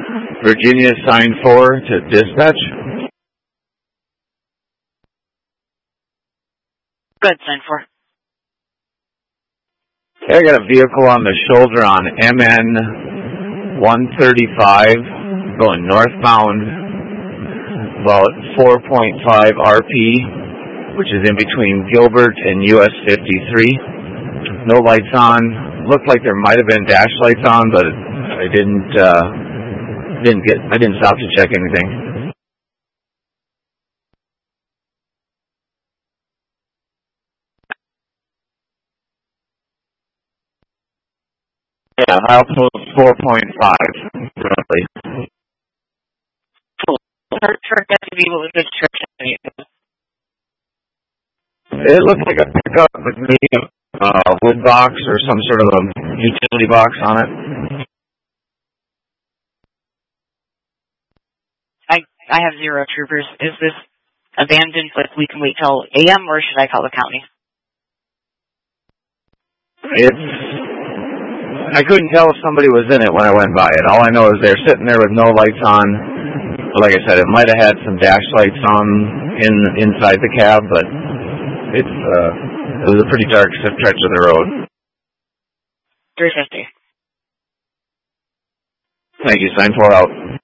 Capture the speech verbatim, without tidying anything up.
Virginia, sign four to dispatch. Good, sign four. Okay, I got a vehicle on the shoulder on M N one thirty-five going northbound, about four point five R P, which is in between Gilbert and U S fifty-three. No lights on. Looked like there might have been dash lights on, but I didn't uh, didn't get I didn't stop to check anything. Yeah, milepost four point five, roughly. It looked like a pickup with maybe a uh, wood box or some sort of a utility box on it. I I have zero troopers. Is this abandoned, but we can wait till A M, or should I call the county? It's... I couldn't tell if somebody was in it when I went by it. All I know is they're sitting there with no lights on. Like I said, it might have had some dash lights on in inside the cab, but it's uh, it was a pretty dark stretch of the road. three fifty. Thank you. Sign four out.